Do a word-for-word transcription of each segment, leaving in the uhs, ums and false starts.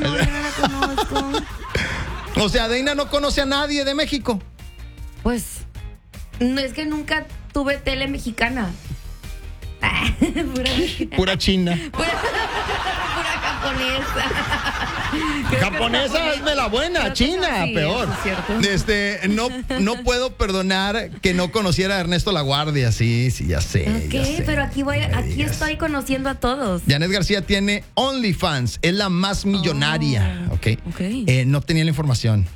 yo no la conozco. O sea, Deina no conoce a nadie de México. Pues, no es que nunca tuve tele mexicana. Pura, Pura china. pura, pura japonesa. Creo Japonesa es de la buena, Creo que china, sí, peor. eso es cierto. Este, no, no puedo perdonar que no conociera a Ernesto Laguardia. Sí, sí, ya sé. Ok, ya sé. pero aquí voy, No me aquí digas. estoy conociendo a todos. Janet García tiene OnlyFans, es la más millonaria, Oh, ¿ok? ok. Eh, no tenía la información.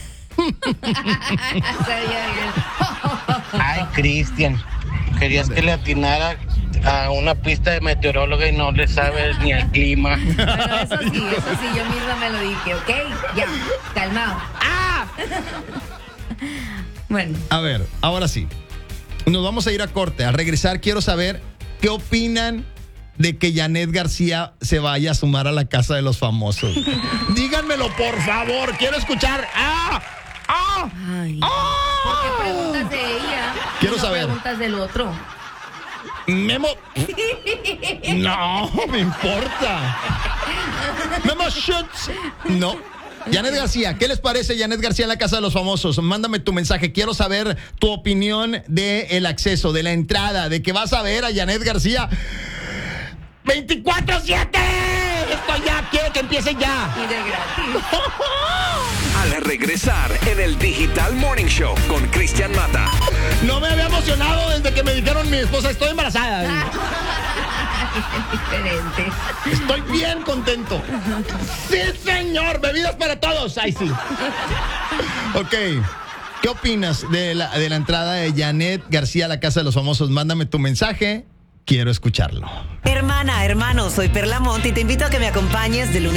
Ay, Cristian, querías que le atinara a una pista de meteoróloga y no le sabes ni al clima. Bueno, eso sí, eso sí, yo misma me lo dije, ¿ok? Ya, calmado. ¡Ah! Bueno, A ver, ahora sí. Nos vamos a ir a corte. Al regresar quiero saber qué opinan de que Janet García se vaya a sumar a la casa de los famosos. Díganmelo, por favor. Quiero escuchar. ¡Ah! ¡Ah! ay, ¡Ah! ¿por qué preguntas de ella? Quiero y no saber. preguntas del otro. Memo. No, me importa. Memo Schutz. No. Janet García, ¿qué les parece Janet García en la Casa de los Famosos? Mándame tu mensaje. Quiero saber tu opinión del acceso, de la entrada, de que vas a ver a Janet García veinticuatro siete. Esto ya, quiero que empiece ya. Y de gratis. Al regresar en el Digital Morning Show con Cristian Mata. No me había emocionado desde que me dijeron mi esposa, estoy embarazada. Diferente. Estoy bien contento. Sí, señor. Bebidas para todos. Ay, sí. Ok. ¿Qué opinas de la, de la entrada de Janet García a la Casa de los Famosos? Mándame tu mensaje. Quiero escucharlo. Hermana, hermano, soy Perla Monte y te invito a que me acompañes de lunes